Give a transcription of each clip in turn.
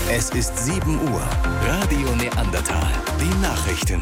Es ist 7 Uhr. Radio Neandertal. Die Nachrichten.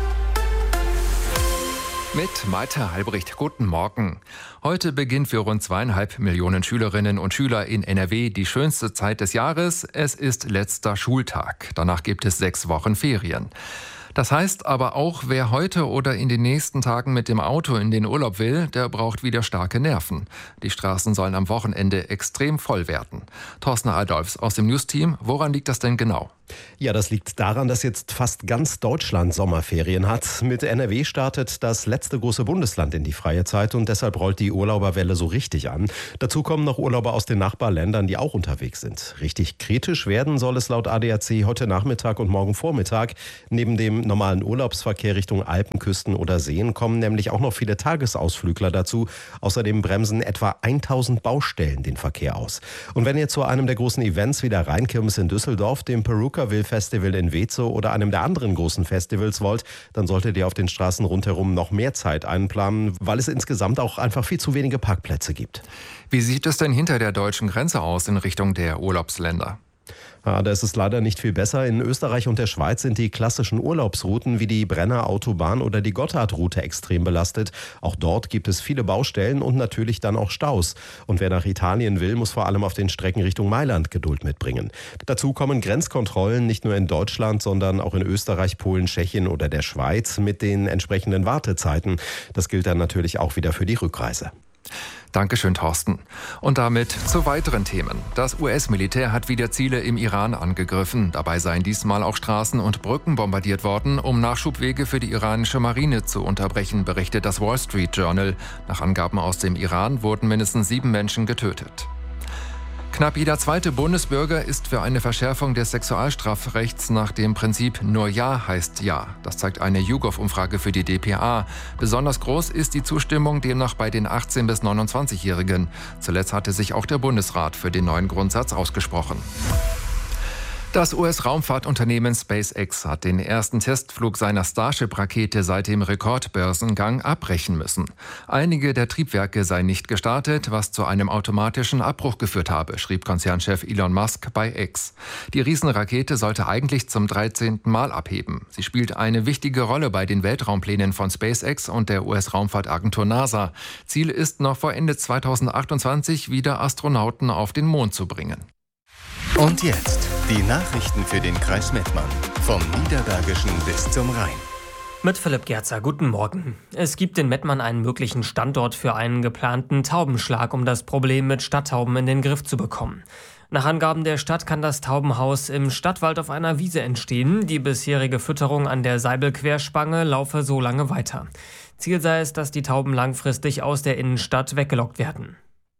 Mit Malte Halbricht. Guten Morgen. Heute beginnt für rund 2,5 Millionen Schülerinnen und Schüler in NRW die schönste Zeit des Jahres. Es ist letzter Schultag. Danach gibt es 6 Wochen Ferien. Das heißt aber auch, wer heute oder in den nächsten Tagen mit dem Auto in den Urlaub will, der braucht wieder starke Nerven. Die Straßen sollen am Wochenende extrem voll werden. Thorsten Adolfs aus dem News-Team, woran liegt das denn genau? Ja, das liegt daran, dass jetzt fast ganz Deutschland Sommerferien hat. Mit NRW startet das letzte große Bundesland in die freie Zeit und deshalb rollt die Urlauberwelle so richtig an. Dazu kommen noch Urlauber aus den Nachbarländern, die auch unterwegs sind. Richtig kritisch werden soll es laut ADAC heute Nachmittag und morgen Vormittag. Neben dem normalen Urlaubsverkehr Richtung Alpen, Küsten oder Seen kommen nämlich auch noch viele Tagesausflügler dazu. Außerdem bremsen etwa 1000 Baustellen den Verkehr aus. Und wenn ihr zu einem der großen Events wie der Rheinkirmes in Düsseldorf, dem Perukaville Festival in Wezo oder einem der anderen großen Festivals wollt, dann solltet ihr auf den Straßen rundherum noch mehr Zeit einplanen, weil es insgesamt auch einfach viel zu wenige Parkplätze gibt. Wie sieht es denn hinter der deutschen Grenze aus in Richtung der Urlaubsländer? Ja, da ist es leider nicht viel besser. In Österreich und der Schweiz sind die klassischen Urlaubsrouten wie die Brenner Autobahn oder die Gotthardroute extrem belastet. Auch dort gibt es viele Baustellen und natürlich dann auch Staus. Und wer nach Italien will, muss vor allem auf den Strecken Richtung Mailand Geduld mitbringen. Dazu kommen Grenzkontrollen nicht nur in Deutschland, sondern auch in Österreich, Polen, Tschechien oder der Schweiz mit den entsprechenden Wartezeiten. Das gilt dann natürlich auch wieder für die Rückreise. Dankeschön, Thorsten. Und damit zu weiteren Themen. Das US-Militär hat wieder Ziele im Iran angegriffen. Dabei seien diesmal auch Straßen und Brücken bombardiert worden, um Nachschubwege für die iranische Marine zu unterbrechen, berichtet das Wall Street Journal. Nach Angaben aus dem Iran wurden mindestens 7 Menschen getötet. Knapp jeder zweite Bundesbürger ist für eine Verschärfung des Sexualstrafrechts nach dem Prinzip nur Ja heißt Ja. Das zeigt eine YouGov-Umfrage für die dpa. Besonders groß ist die Zustimmung demnach bei den 18- bis 29-Jährigen. Zuletzt hatte sich auch der Bundesrat für den neuen Grundsatz ausgesprochen. Das US-Raumfahrtunternehmen SpaceX hat den ersten Testflug seiner Starship-Rakete seit dem Rekordbörsengang abbrechen müssen. Einige der Triebwerke seien nicht gestartet, was zu einem automatischen Abbruch geführt habe, schrieb Konzernchef Elon Musk bei X. Die Riesenrakete sollte eigentlich zum 13. Mal abheben. Sie spielt eine wichtige Rolle bei den Weltraumplänen von SpaceX und der US-Raumfahrtagentur NASA. Ziel ist noch vor Ende 2028 wieder Astronauten auf den Mond zu bringen. Und jetzt die Nachrichten für den Kreis Mettmann. Vom Niederbergischen bis zum Rhein. Mit Philipp Gerzer, guten Morgen. Es gibt in Mettmann einen möglichen Standort für einen geplanten Taubenschlag, um das Problem mit Stadttauben in den Griff zu bekommen. Nach Angaben der Stadt kann das Taubenhaus im Stadtwald auf einer Wiese entstehen. Die bisherige Fütterung an der Seibelquerspange laufe so lange weiter. Ziel sei es, dass die Tauben langfristig aus der Innenstadt weggelockt werden.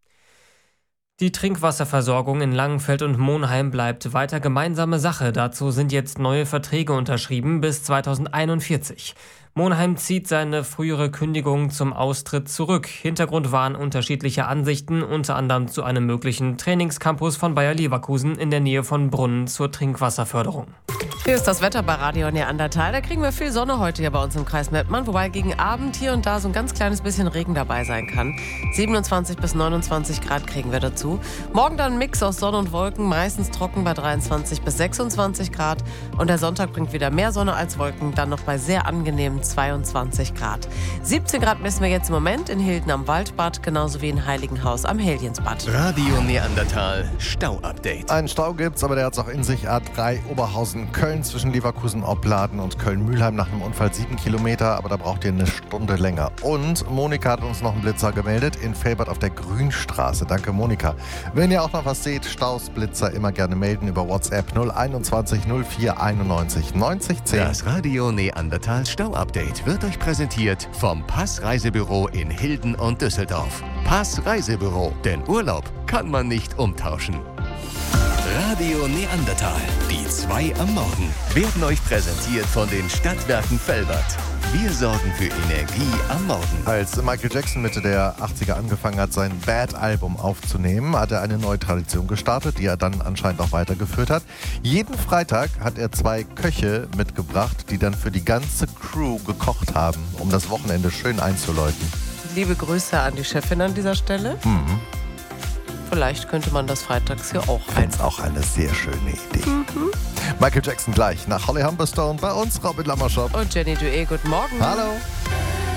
Die Trinkwasserversorgung in Langenfeld und Monheim bleibt weiter gemeinsame Sache. Dazu sind jetzt neue Verträge unterschrieben bis 2041. Monheim zieht seine frühere Kündigung zum Austritt zurück. Hintergrund waren unterschiedliche Ansichten, unter anderem zu einem möglichen Trainingscampus von Bayer Leverkusen in der Nähe von Brunnen zur Trinkwasserförderung. Hier ist das Wetter bei Radio Neandertal. Da kriegen wir viel Sonne heute hier bei uns im Kreis Mettmann, wobei gegen Abend hier und da so ein ganz kleines bisschen Regen dabei sein kann. 27 bis 29 Grad kriegen wir dazu. Morgen dann ein Mix aus Sonne und Wolken, meistens trocken bei 23 bis 26 Grad. Und der Sonntag bringt wieder mehr Sonne als Wolken, dann noch bei sehr angenehmen 22 Grad. 17 Grad messen wir jetzt im Moment in Hilden am Waldbad, genauso wie in Heiligenhaus am Heldiensbad. Radio Neandertal Stau-Update. Einen Stau gibt's, aber der hat's auch in sich. A3 Oberhausen-Köln zwischen Leverkusen-Opladen und Köln-Mülheim nach einem Unfall 7 Kilometer, aber da braucht ihr eine Stunde länger. Und Monika hat uns noch einen Blitzer gemeldet in Velbert auf der Grünstraße. Danke, Monika. Wenn ihr auch noch was seht, Staus, Blitzer immer gerne melden über WhatsApp 021 04 91 90 10. Das Radio Neandertal Stau-Update wird euch präsentiert vom Pass-Reisebüro in Hilden und Düsseldorf. Pass-Reisebüro, denn Urlaub kann man nicht umtauschen. Radio Neandertal, die 2 am Morgen, werden euch präsentiert von den Stadtwerken Velbert. Wir sorgen für Energie am Morgen. Als Michael Jackson Mitte der 80er angefangen hat, sein Bad-Album aufzunehmen, hat er eine neue Tradition gestartet, die er dann anscheinend auch weitergeführt hat. Jeden Freitag hat er 2 Köche mitgebracht, die dann für die ganze Crew gekocht haben, um das Wochenende schön einzuläuten. Liebe Grüße an die Chefin an dieser Stelle. vielleicht könnte man das freitags hier auch Ich finde es auch eine sehr schöne Idee. Michael Jackson gleich nach Holly Humberstone, bei uns Robin Lammerschott. Und Jenny Dué, guten Morgen. Hallo.